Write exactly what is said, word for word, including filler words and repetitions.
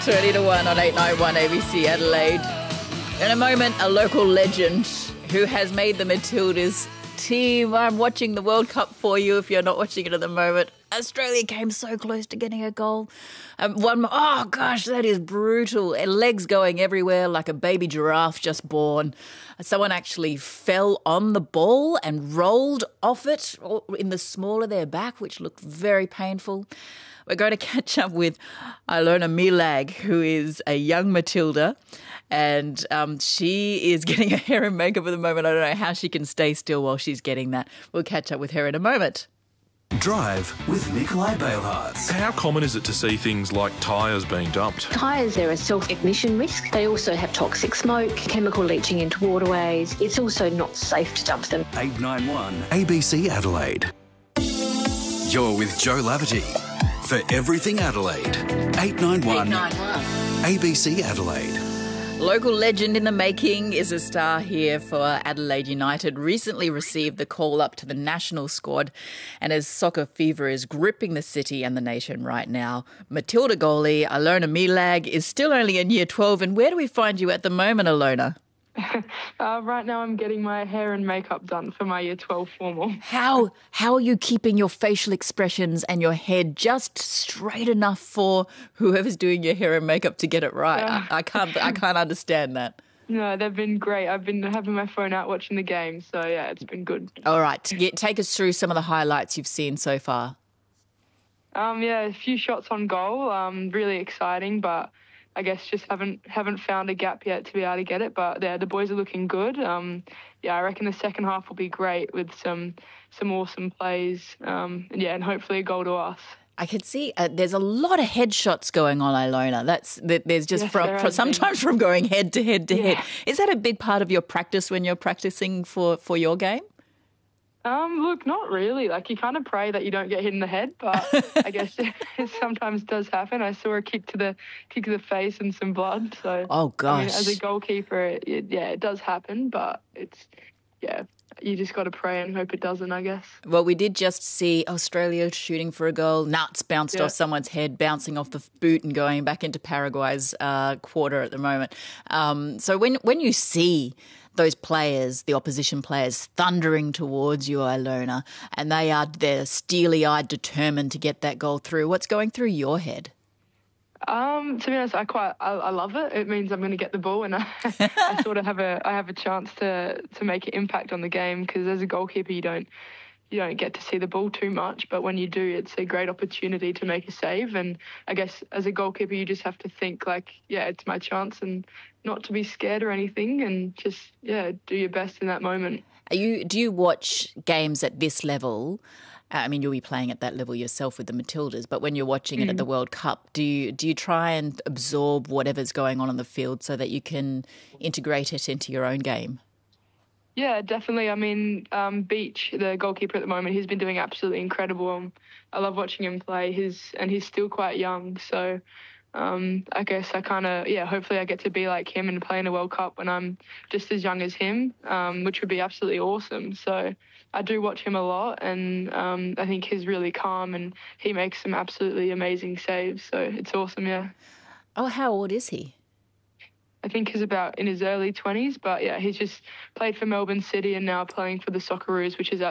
twenty to one on eight ninety-one A B C Adelaide. In a moment, a local legend who has made the Matildas team. I'm watching the World Cup for you if you're not watching it at the moment. Australia came so close to getting a goal. Um, one, oh gosh, that is brutal. Legs going everywhere like a baby giraffe just born. Someone actually fell on the ball and rolled off it in the small of their back, which looked very painful. We're going to catch up with Ilona Milag, who is a young Matilda, and um, she is getting her hair and makeup at the moment. I don't know how she can stay still while she's getting that. We'll catch up with her in a moment. Drive with Nikolai Bailhartz. How common is it to see things like tyres being dumped? Tyres are a self-ignition risk. They also have toxic smoke, chemical leaching into waterways. It's also not safe to dump them. eight ninety-one A B C Adelaide. You're with Joe Laverty for Everything Adelaide. eight ninety-one A B C Adelaide. Local legend in the making is a star here for Adelaide United. Recently received the call up to the national squad, and as soccer fever is gripping the city and the nation right now, Matilda goalie Ilona Milag is still only in year twelve. And where do we find you at the moment, Ilona? Uh, right now I'm getting my hair and makeup done for my year twelve formal. How how are you keeping your facial expressions and your head just straight enough for whoever's doing your hair and makeup to get it right? Uh, I, I can't I can't understand that. No, they've been great. I've been having my phone out watching the game, so yeah, it's been good. All right, take us through some of the highlights you've seen so far. Um, yeah, a few shots on goal. Um, really exciting, but I guess just haven't haven't found a gap yet to be able to get it. But yeah, the boys are looking good. Um, yeah, I reckon the second half will be great with some some awesome plays. Um, and yeah, and hopefully a goal to us. I can see uh, there's a lot of headshots going on, Ilona. That's that, there's just Yes, from, there from has sometimes been. from going head to head to Yeah. head. Is that a big part of your practice when you're practicing for, for your game? Um, look, not really. Like, you kind of pray that you don't get hit in the head, but I guess it sometimes does happen. I saw a kick to the kick to the face and some blood. So, Oh I mean, gosh. as a goalkeeper, it, it, yeah, it does happen, but it's yeah, you just got to pray and hope it doesn't, I guess. Well, we did just see Australia shooting for a goal. Nuts bounced Yeah. off someone's head, bouncing off the boot and going back into Paraguay's uh, quarter at the moment. Um, so when when you see those players, the opposition players, thundering towards you, Ilona, and they are they're steely-eyed, determined to get that goal through, what's going through your head? Um, to be honest, I quite I, I love it. It means I'm going to get the ball, and I, I sort of have a I have a chance to to make an impact on the game, because as a goalkeeper, you don't you don't get to see the ball too much, but when you do, it's a great opportunity to make a save. And I guess as a goalkeeper, you just have to think like, yeah, it's my chance, and not to be scared or anything, and just yeah, do your best in that moment. Are you do you watch games at this level? Uh, I mean, you'll be playing at that level yourself with the Matildas, but when you're watching it at the World Cup, do you do you try and absorb whatever's going on on the field so that you can integrate it into your own game? Yeah, definitely. I mean, um, Beach, the goalkeeper at the moment, he's been doing absolutely incredible. Um, I love watching him play. He's and he's still quite young, so um, I guess I kind of yeah. Hopefully, I get to be like him and play in a World Cup when I'm just as young as him, um, which would be absolutely awesome. So I do watch him a lot, and um, I think he's really calm and he makes some absolutely amazing saves. So it's awesome, yeah. Oh, how old is he? I think he's about in his early twenties, but yeah, he's just played for Melbourne City and now playing for the Socceroos, which is